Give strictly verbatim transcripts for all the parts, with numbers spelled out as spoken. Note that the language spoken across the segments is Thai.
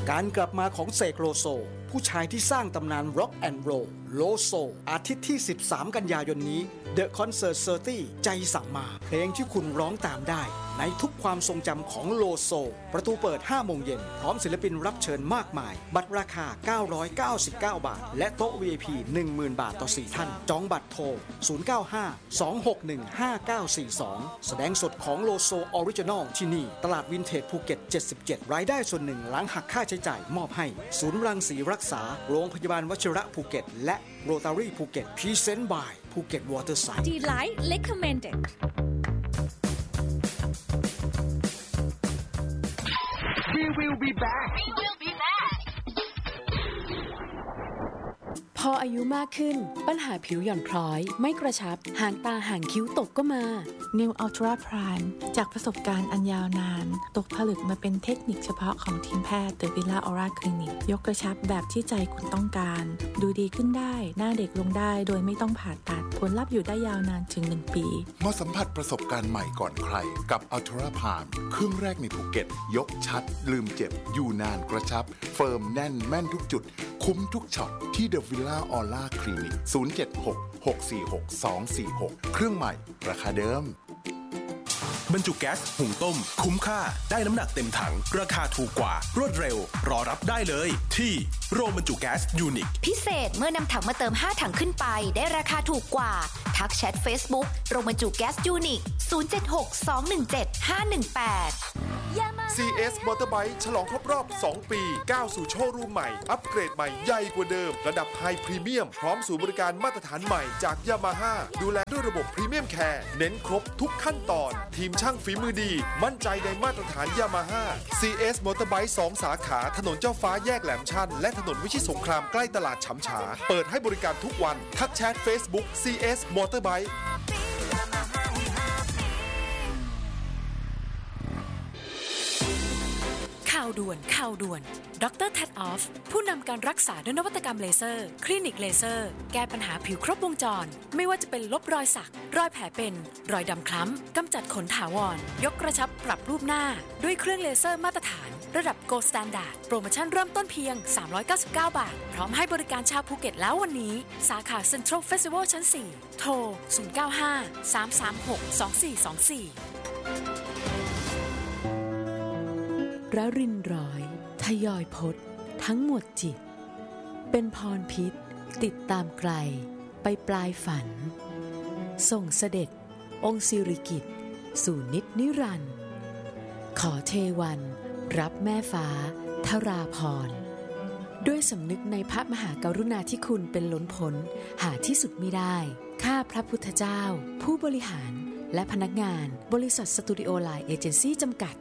การกลับมาของเสกโลโซผู้ชายที่สร้างตำนานร็อกแอนด์โรลโลโซอาทิตย์ที่สิบสามกันยายนนี้ The Concert สามสิบใจสั่งมาเพลงที่คุณร้องตามได้ในทุกความทรงจำของโลโซประตูเปิด ห้าโมงเย็นพร้อมศิลปินรับเชิญมากมายบัตรราคาเก้าร้อยเก้าสิบเก้าบาทและโต๊ะ วี ไอ พี หนึ่งหมื่น บาทต่อสี่ท่านจองบัตรโทรศูนย์ เก้า ห้า สอง หก หนึ่ง ห้า เก้า สี่ สองแสดงสดของโลโซออริจินอลที่นี่ตลาดวินเทจภูเก็ตเจ็ดสิบเจ็ดรายได้ส่วนหนึ่งหลังหักค่าใช้จ่ายมอบให้ศูนย์รังสีรักษาโรงพยาบาลวชิระภูเก็ตและโรตารี่ภูเก็ตพรีเซนต์บายภูเก็ตวอเตอร์ไซด์ Delight recommended We will be back. We will be back. พออายุมากขึ้นปัญหาผิวหย่อนคล้อยไม่กระชับหางตาหางคิ้วตกก็มา New Ultra Prime จากประสบการณ์อันยาวนานตกผลึกมาเป็นเทคนิคเฉพาะของทีมแพทย์ The Villa Aura Clinic ยกกระชับแบบที่ใจคุณต้องการดูดีขึ้นได้หน้าเด็กลงได้โดยไม่ต้องผ่าตัดผลลัพธ์อยู่ได้ยาวนานถึงหนึ่งปีมาสัมผัสประสบการณ์ใหม่ก่อนใครกับ Ultra Prime เครื่องแรกในภูเก็ตยกชัดลืมเจ็บอยู่นานกระชับเฟิร์มแน่นแม่นทุกจุดคุ้มทุกช็อตที่ The Villa Aura Clinic ศูนย์ เจ็ด หก หก สี่ หก สอง สี่ หกเครื่องใหม่ราคาเดิมบรรจุแก๊สหุงต้มคุ้มค่าได้น้ำหนักเต็มถังราคาถูกกว่ารวดเร็วรอรับได้เลยที่โรงบรรจุแก๊สยูนิคพิเศษเมื่อนำถังมาเติมห้าถังขึ้นไปได้ราคาถูกกว่าทักแชท Facebook โรงบรรจุแก๊สยูนิคศูนย์ เจ็ด หก สอง หนึ่ง เจ็ด ห้า หนึ่ง แปดซี เอส Motorbike ฉลองครบรอบสองปีก้าวสู่โชว์รูมใหม่อัปเกรดใหม่ใหญ่กว่าเดิมระดับไฮพรีเมียมพร้อมศูนย์บริการมาตรฐานใหม่จาก Yamaha ดูแลด้วยระบบพรีเมียมแคร์เน้นครบทุกขั้นตอนทีมช่างฝีมือดีมั่นใจในมาตรฐาน Yamaha ซี เอส Motorbike สองสาขาถนนเจ้าฟ้าแยกแหลมชันและถนนวิชิตสงครามใกล้ตลาดฉำฉาเปิดให้บริการทุกวันทักแชท Facebook ซี เอส Motorbike ข่าวด่วนข่าวด่วนดร. แท็ดออฟผู้นำการรักษาด้วยนวัตกรรมเลเซอร์คลินิกเลเซอร์แก้ปัญหาผิวครบวงจรไม่ว่าจะเป็นลบรอยสักรอยแผลเป็นรอยดำคล้ำกำจัดขนถาวรยกกระชับปรับรูปหน้าด้วยเครื่องเลเซอร์มาตรฐานระดับ Gold Standard โปรโมชั่นเริ่มต้นเพียงสามร้อยเก้าสิบเก้าบาทพร้อมให้บริการชาวภูเก็ตแล้ววันนี้สาขา Central Festival ชั้นสี่โทรศูนย์ เก้า ห้า สาม สาม หก สอง สี่ สอง สี่ระรินร้อยทยอยพจน์ทั้งหมดจิตเป็นพรพิษติดตามไกลไปปลายฝันส่งเสด็จองค์สิริกิติ์สู่นิจนิรันดร์ขอเทวันรับแม่ฟ้าทราพรด้วยสำนึกในพระมหากรุณาธิคุณเป็นล้นพ้นหาที่สุดมิได้ข้าพระพุทธเจ้าผู้บริหารและพนักงานบริษัทสตูดิโอไลน์เอเจนซี่จำกัด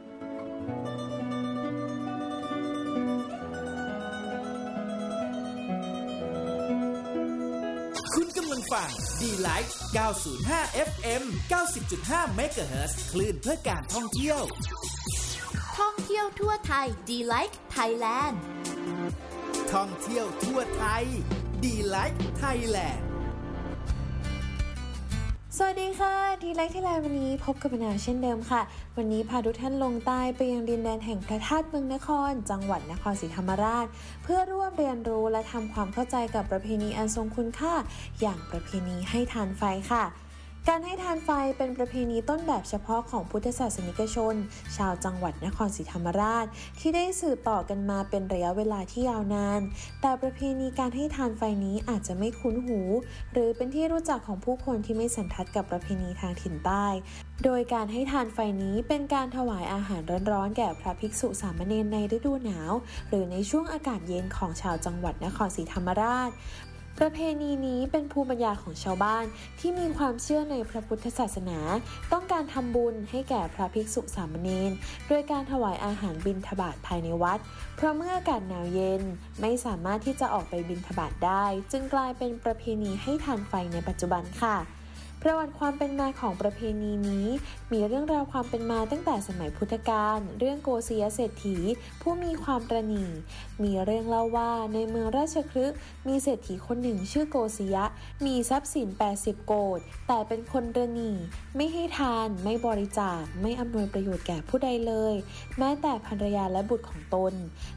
คุณกำลังฟัง Delight เก้าศูนย์ห้า เอฟ เอ็ม เก้าสิบจุดห้า เมกะเฮิรตซ์ คลื่นเพื่อการท่องเที่ยวท่องเที่ยวทั่วไทย Delight Thailand ท่องเที่ยวทั่วไทย Delight Thailand สวัสดีค่ะดีไลท์ไทยแลนด์วันนี้พบกับมะนาวเช่นเดิมค่ะวันนี้พาทุกท่านลงใต้ไปยังดินแดนแห่งพระธาตุเมืองนครจังหวัดนครศรีธรรมราชเพื่อร่วมเรียนรู้และทำความเข้าใจกับประเพณีอันทรงคุณค่าอย่างประเพณีให้ทานไฟค่ะการให้ทานไฟเป็นประเพณีต้นแบบเฉพาะของพุทธศาสนิกชนชาวจังหวัดนครศรีธรรมราชที่ได้สืบต่อกันมาเป็นระยะเวลาที่ยาวนานแต่ประเพณีการให้ทานไฟนี้อาจจะไม่คุ้นหูหรือเป็นที่รู้จักของผู้คนที่ไม่สันทัดกับประเพณีทางถิ่นใต้โดยการให้ทานไฟนี้เป็นการถวายอาหารร้อนๆแก่พระภิกษุสามเณรในฤดูหนาวหรือในช่วงอากาศเย็นของชาวจังหวัดนครศรีธรรมราชประเพณีนี้เป็นภูมิปัญญาของชาวบ้านที่มีความเชื่อในพระพุทธศาสนาต้องการทำบุญให้แก่พระภิกษุสามเณรโดยการถวายอาหารบิณฑบาตภายในวัดเพราะเมื่ออากาศหนาวเย็นไม่สามารถที่จะออกไปบิณฑบาตได้จึงกลายเป็นประเพณีให้ทานไฟในปัจจุบันค่ะประวัติความเป็นมาของประเพณีนี้มีเรื่องราวความเป็นมาตั้งแต่สมัยพุทธกาลเรื่องโกสิยเศรษฐีผู้มีความประณีมีเรื่องเล่าว่าในเมืองราชคฤห์มีเศรษฐีคนหนึ่งชื่อโกสิยะมีทรัพย์สินแปดสิบโกฏแต่เป็นคนประณีไม่ให้ทานไม่บริจาคไม่อำนวยประโยชน์แก่ผู้ใดเลยแม้แต่ภรรยาและบุตรของตน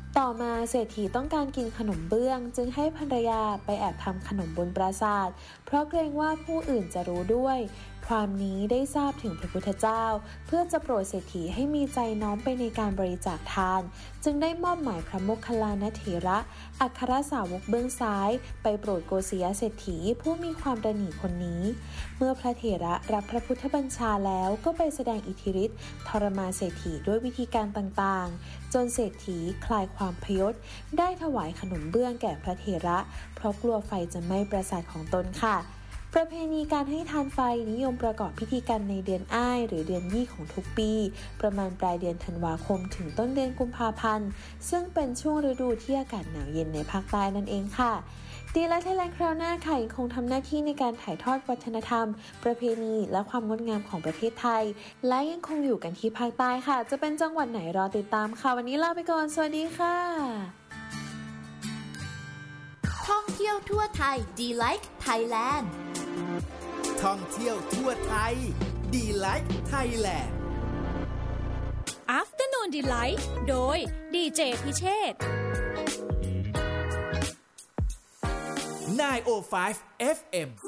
ต่อมาเศรษฐีต้องการกินขนมเบื้องจึงให้ภรรยาไปแอบทำขนมบนปราสาทเพราะเกรงว่าผู้อื่นจะรู้ด้วยความนี้ได้ทราบถึงพระพุทธเจ้าเพื่อจะโปรดเศรษฐีให้มีใจน้อมไปในการบริจาคทานจึงได้มอบหมายพระโมคคัลลานเถระอัครสาวกเบื้องซ้ายไปโปรดโกศยเศรษฐีผู้มีความระหนี่คนนี้เมื่อพระเถระรับพระพุทธบัญชาแล้วก็ไปแสดงอิทธิฤทธิ์ทรมานเศรษฐีด้วยวิธีการต่างๆจนเศรษฐีคลายความพยศได้ถวายขนมเบื้องแก่พระเถระเพราะกลัวไฟจะไหม้ปราสาทของตนค่ะประเพณีการให้ทานไฟนิยมประกอบพิธีกันในเดือนอ้ายหรือเดือนยี่ของทุกปีประมาณปลายเดือนธันวาคมถึงต้นเดือนกุมภาพันธ์ซึ่งเป็นช่วงฤดูที่อากาศหนาวเย็นในภาคใต้นั่นเองค่ะดีไลท์ไทยแลนด์คราวหน้าค่ะยังคงทำหน้าที่ในการถ่ายทอดวัฒนธรรมประเพณีและความงดงามของประเทศไทยและยังคงอยู่กันที่ภาคใต้ค่ะจะเป็นจังหวัดไหนรอติดตามค่ะวันนี้ลาไปก่อนสวัสดีค่ะท่องเที่ยวทั่วไทย Delight Thailand ท่องเที่ยวทั่วไทย Delight Thailand Afternoon Delight โดยดีเจพิเชษฐ์ไนน์ โอ ไฟว์ เอฟ เอ็ม